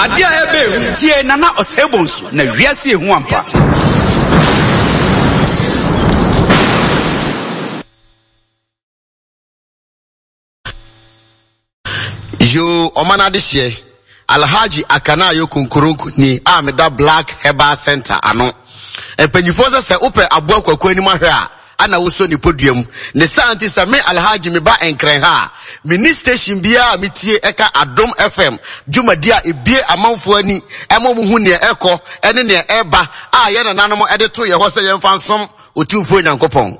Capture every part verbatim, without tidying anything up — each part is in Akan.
Adia ebe tie nana osebonsu na wiase ehu ampa. Yo omana dihye Alhaji Akanayo Kunkurunku ni ameda Black Herbal Center ano. Empanyifo se upe aboa kwaku ani mahwe a ana woso ni podium ne santi se me Alhaji me ba enkren ha mini station bia metie eka Adom F M dwumadi a ebie amanfo ani emo mu hu ne eko ene ne eba a ye na nanom ede to ye ho se ye mfa nsom otumfo nyankopon.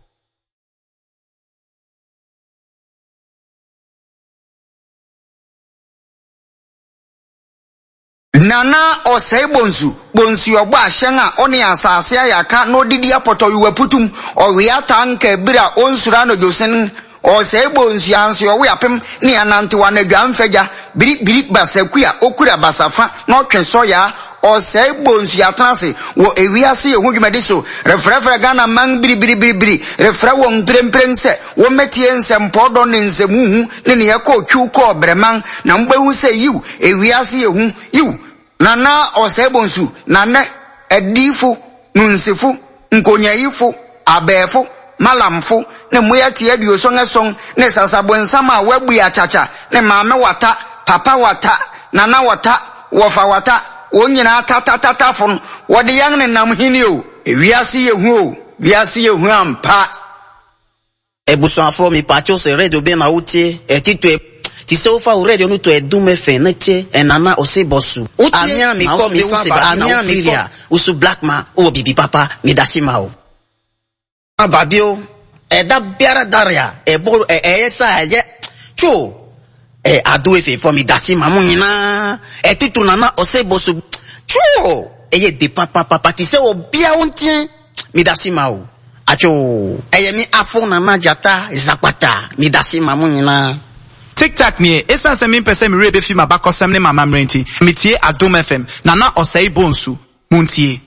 Nana osei bonsu bonsu ogbo ahyen a oni asase ayaka no didi apoto wiwaputum owia tanka bira onsura no josen osei bonsu anse owe apem ni anante wanadwa mfagya biri biri basakua okura basafa no twenso ya osei bonsu atrase wo ewiase ehu dwumade so refrefre Ghana man biri biri biri biri refra wo mpremprense wo metie nsempo do ne nsemu ne ne yakọ twuko breman na mgbehu se yiw ewiase ehu yiw nana osebonsu nana edifu nunsifu nkonyayifu abefu malamfu ne moyati aduoso ngeson ne sasabonsama wabu achacha ne maame wata papa wata nana wata wofa wata wonyina tatatatafon wode yang ne nam hini o ewiase yehu o wiase yehu ampa ebusuafo mi pacho se radio be na utie etitwe ti se ofa o radio no to edume fe na che enana osebosu amia mi ko mi se amia mi ria usu black man o bibi papa mi dasima o ababio eda biara daria ebo eyesa ye chu e adu efe for mi dasima mu nyina etitu nana osebosu chu eye de papa papa ti se obia ontin mi dasima o acho eye mi afo nana jata zakpata mi dasima mu nyina. TikTok ni esan se min pese mi rebe fi mabakosem ne mama mrenti mitie Adom F M nana osei bonsu muntie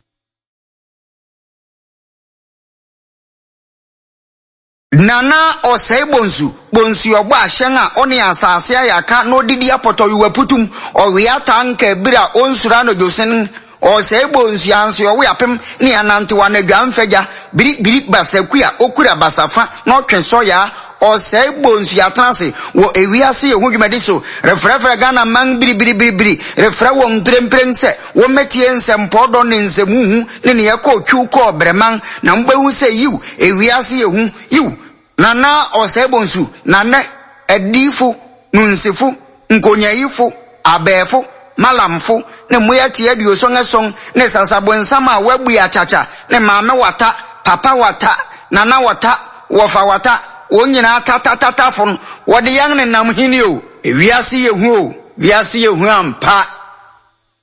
nana osei bonsu bonsu ogbo ahyen a oni asase ayaka no didi apoto wiwaputum owia tanka bira onsura no josen osei bonsu anse owe apem ni anante wanadwa mfagya biri biri basakua okura basafa no twenso ya osei bonsu atrase wo ewiase ehu dwumade so refrefre Ghana man biri biri biri biri refra wo mpremprense wo metie nsempo do ne nsemu ne ne yakọ twuko breman na mgbehu se yiw ewiase ehu yiw nana osei bonsu nana edifu nunsifu nkonyayifu abefu malamfu ne moyati aduoso ngeson ne sasabonsama wabu achacha ne maame wata papa wata nana wata wofa wata wonyina tatatatafon wode yang ne nam hini o ewiase yehu o wiase yehu ampa